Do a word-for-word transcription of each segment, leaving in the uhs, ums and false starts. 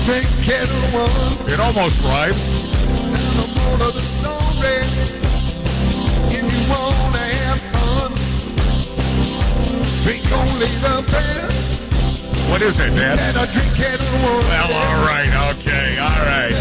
It almost rhymes. If you wanna have fun, drink only the best. What is it, Dad? Well, all right, okay, all right.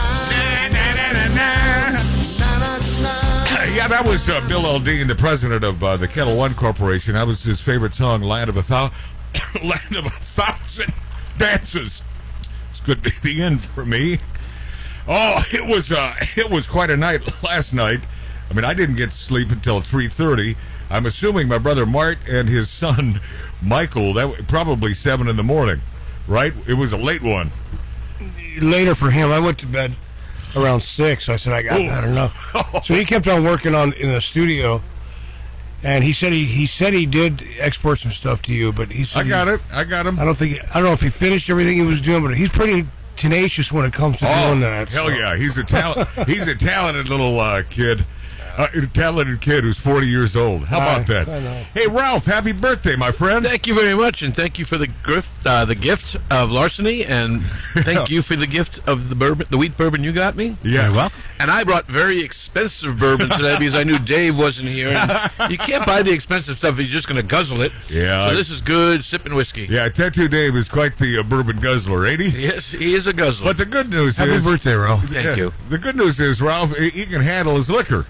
Yeah, that was uh, Bill Aldean, the president of uh, the Kettle One Corporation. That was his favorite song, "Land of a Thou, Land of a Thousand Dances." It's good to be the end for me. Oh, it was uh, it was quite a night last night. I mean, I didn't get to sleep until three thirty. I'm assuming my brother Mart and his son Michael, that was probably seven in the morning, right? It was a late one. Later for him. I went to bed around six. I said, I got that enough. So he kept on working on in the studio, and he said he, he said he did export some stuff to you, but he said I got he, it. I got him. I don't think I don't know if he finished everything he was doing, but he's pretty tenacious when it comes to oh, doing that. Hell so. yeah, he's a talent. He's a talented little uh, kid. Uh, a talented kid who's forty years old. How about that? I know. Hey, Ralph, happy birthday, my friend. Thank you very much, and thank you for the gift, uh, the gift of larceny, and thank you for the gift of the bourbon, the wheat bourbon you got me. Yeah, well, and I brought very expensive bourbon today because I knew Dave wasn't here. And you can't buy the expensive stuff if you're just going to guzzle it. Yeah. So this is good sipping whiskey. Yeah, Tattoo Dave is quite the uh, bourbon guzzler, ain't he? Yes, he is a guzzler. But the good news Happy is... Happy birthday, Ralph. Thank yeah, you. The good news is, Ralph, he, he can handle his liquor.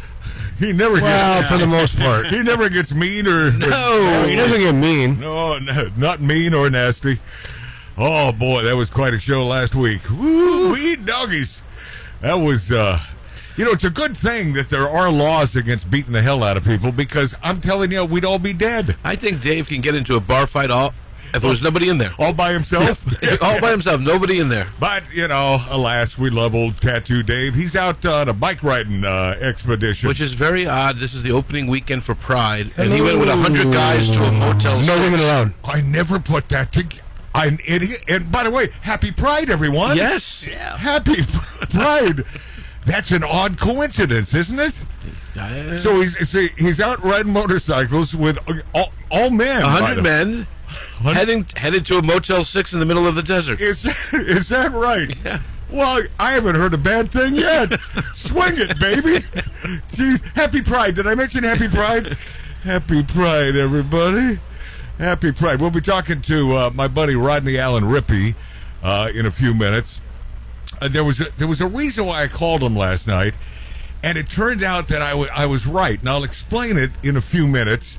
He never well, gets... for the most part. He never gets mean or... No. He doesn't get mean. No, no, not mean or nasty. Oh, boy, that was quite a show last week. Woo, we eat doggies. That was... uh You know, it's a good thing that there are laws against beating the hell out of people, because I'm telling you, we'd all be dead. I think Dave can get into a bar fight all if there was nobody in there. All by himself? All by himself, nobody in there. But, you know, alas, we love old Tattoo Dave. He's out uh, on a bike riding uh, expedition. Which is very odd. This is the opening weekend for Pride, and he went with a hundred guys to a Motel No six. women allowed. I never put that together. I'm an idiot. And, by the way, happy Pride, everyone. Yes. Yeah. Happy Pride. That's an odd coincidence, isn't it? Uh, So he's so he's out riding motorcycles with all, all men. A hundred men heading headed to a Motel six in the middle of the desert. Is is that right? Yeah. Well, I haven't heard a bad thing yet. Swing it, baby. Jeez. Happy Pride. Did I mention Happy Pride? Happy Pride, everybody. Happy Pride. We'll be talking to uh, my buddy Rodney Allen Rippey uh, in a few minutes. Uh, there was a, there was a reason why I called him last night, and it turned out that I, w- I was right. And I'll explain it in a few minutes.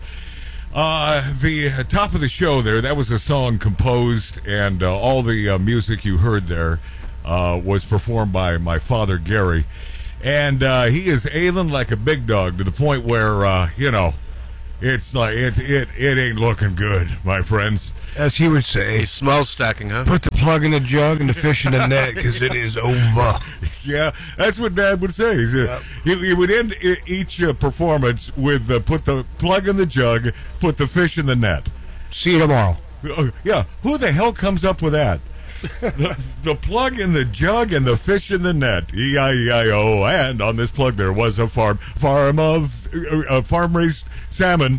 Uh, the uh, top of the show there, that was a song composed, and uh, all the uh, music you heard there uh, was performed by my father, Gary. And uh, he is ailing like a big dog to the point where, uh, you know, it's like, it, it, it ain't looking good, my friends. As he would say, He smells stacking, huh? put the plug in the jug and the fish in the net, because it is over. Yeah, that's what Dad would say. He, said, Yep. he, he would end e- each uh, performance with uh, put the plug in the jug, put the fish in the net. See you tomorrow. Uh, yeah, who the hell comes up with that? the, the plug in the jug and the fish in the net. E I E I O. And on this plug there was a farm farm of uh, uh, farm raised salmon.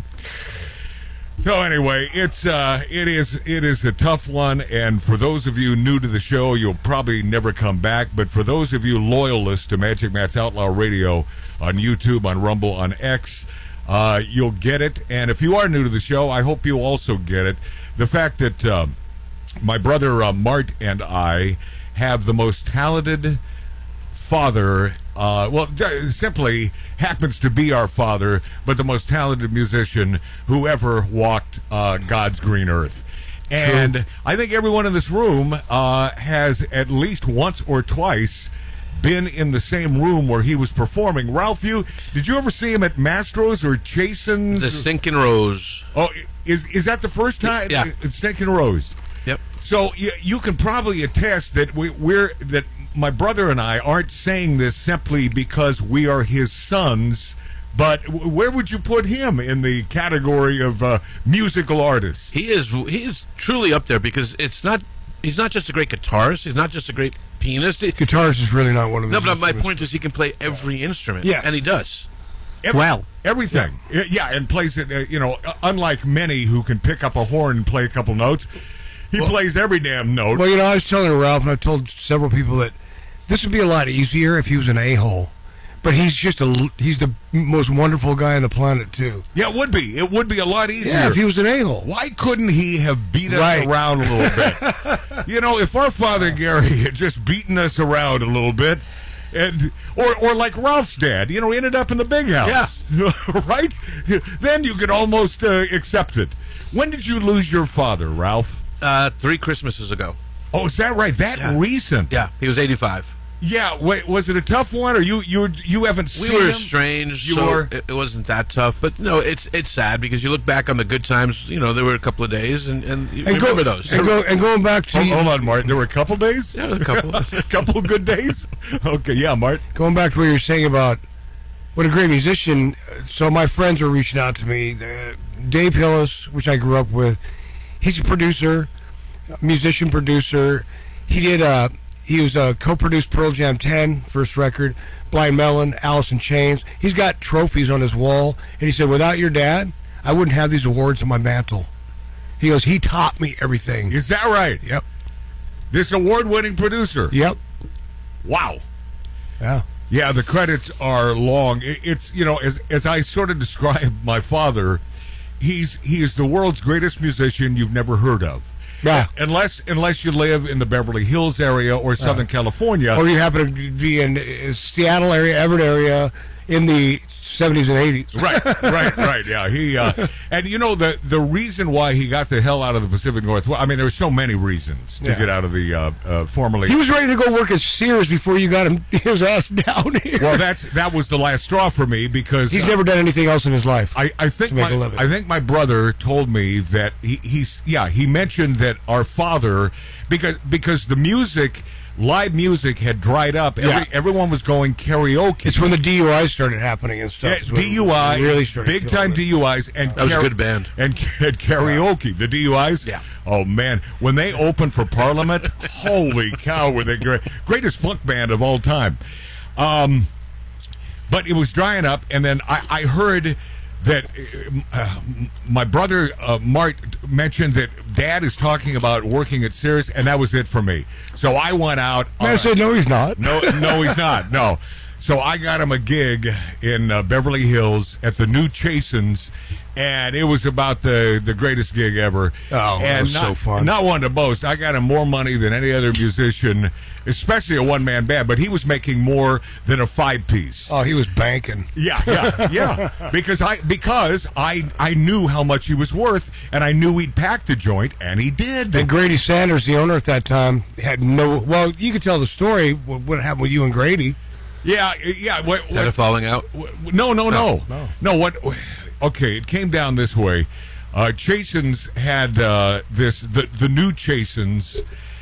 So anyway, it's uh, it is it is a tough one, and for those of you new to the show, you'll probably never come back. But for those of you loyalists to Magic Matt's Outlaw Radio on YouTube, on Rumble, on X, uh, you'll get it. And if you are new to the show, I hope you also get it. The fact that uh, my brother uh, Mart and I have the most talented father, uh, well, j- simply happens to be our father, but the most talented musician who ever walked uh, God's green earth. And True. I think everyone in this room uh, has at least once or twice been in the same room where he was performing. Ralph, you did you ever see him at Mastro's or Chasen's? The Stinking Rose. Oh, is is that the first time? Yeah. It's Stinking Rose. Yep. So you, you can probably attest that we, we're that my brother and I aren't saying this simply because we are his sons, but w- where would you put him in the category of uh, musical artists? He is he is truly up there because it's not he's not just a great guitarist, he's not just a great pianist. He, Guitarist is really not one of no, his but my instruments. point is he can play every instrument. Yeah. And he does. Every, Well. everything. Yeah. yeah, and plays it, uh, you know, unlike many who can pick up a horn and play a couple notes. he well, plays every damn note. Well, you know, I was telling Ralph, and I've told several people that this would be a lot easier if he was an a-hole. But he's just a he's the most wonderful guy on the planet too. Yeah, it would be. It would be a lot easier. Yeah, if he was an a-hole. Why couldn't he have beat us Right. around a little bit? You know, if our father Gary had just beaten us around a little bit, and or or like Ralph's dad, you know, he ended up in the big house, yeah. right? Then you could almost uh, accept it. When did you lose your father, Ralph? Uh, three Christmases ago. Oh, is that right? That Yeah. recent? Yeah, he was eighty-five. Yeah. Wait, was it a tough one, or you you you haven't We seen were him? estranged, You so were? It, it wasn't that tough. But no, it's it's sad because you look back on the good times. You know, there were a couple of days, and and you And, remember go, those. and, go, and going back to Hold, hold on, Martin. There were a couple days. Yeah, a couple. a couple of good days. Okay, yeah, Martin. going back to what you were saying about what a great musician. So my friends were reaching out to me. Uh, Dave Hillis, which I grew up with, he's a producer, musician producer. He did. Uh, he was a co-produced Pearl Jam ten first record, Blind Melon, Alice in Chains. He's got trophies on his wall, and he said, "Without your dad, I wouldn't have these awards on my mantle." He goes, "He taught me everything." Is that right? Yep. This award-winning producer. Yep. Wow. Yeah. Yeah, the credits are long. It- It's, you know, as as I sort of describe my father, he's he is the world's greatest musician you've never heard of. Yeah. Unless unless you live in the Beverly Hills area or Southern California. Or you happen to be in uh, Seattle area, Everett area, in the seventies and eighties. Right, right, right. Yeah, he uh, and you know the the reason why he got the hell out of the Pacific Northwest. I mean, there were so many reasons to Yeah. get out of the uh, uh, formerly. He was ready to go work at Sears before you got him his ass down here. Well, that's that was the last straw for me because He's uh, never done anything else in his life. I, I think to make my, a living. I think my brother told me that he, he's yeah he mentioned that our father because because the music live music had dried up. Every, Yeah. Everyone was going karaoke. It's when the D U Is started happening and Yeah, stuff. It's when D U I, it really started big time killing it. D U Is, and That was a good band. and, and karaoke. The D U Is, Yeah. Oh man, when they opened for Parliament, holy cow, were they great! Greatest funk band of all time. Um, but it was drying up, and then I, I heard that uh, my brother uh, Mart mentioned that Dad is talking about working at Sears, and that was it for me. So I went out. And I uh, said, no, he's not. no, no, he's not. No. So I got him a gig in uh, Beverly Hills at the New Chasins, and it was about the, the greatest gig ever. Oh, that and was not, so fun. Not one to boast. I got him more money than any other musician, especially a one-man band, but he was making more than a five-piece. Oh, he was banking. Yeah, yeah, yeah. Because I because I I knew how much he was worth, and I knew he'd pack the joint, and he did. And Grady Sanders, the owner at that time, had no. Well, you could tell the story. What, what happened with you and Grady? Yeah, yeah. What, Had what, a falling out. No, no, no, no. no. What? Okay, it came down this way. Uh, Chasen's had uh, this the the new Chasen's